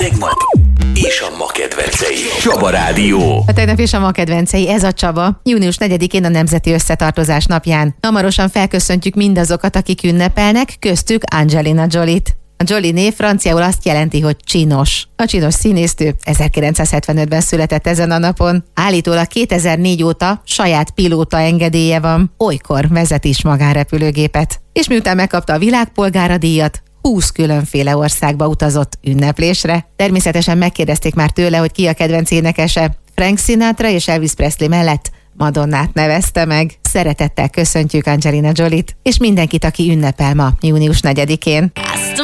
tegnap és a ma kedvencei. Csaba Rádió. A tegnap és a ma kedvencei, ez a Csaba. Június 4-én a Nemzeti Összetartozás napján. Hamarosan felköszöntjük mindazokat, akik ünnepelnek, köztük Angelina Jolie-t. A Jolie név franciául azt jelenti, hogy csinos. A csinos színésznő 1975-ben született ezen a napon. Állítólag 2004 óta saját pilóta engedélye van. Olykor vezet is magánrepülőgépet. És miután megkapta a világpolgára díjat, 20 különféle országba utazott ünneplésre. Természetesen megkérdezték már tőle, hogy ki a kedvenc énekese. Frank Sinatra és Elvis Presley mellett Madonnát nevezte meg. Szeretettel köszöntjük Angelina Jolie-t, és mindenkit, aki ünnepel ma, június 4-én.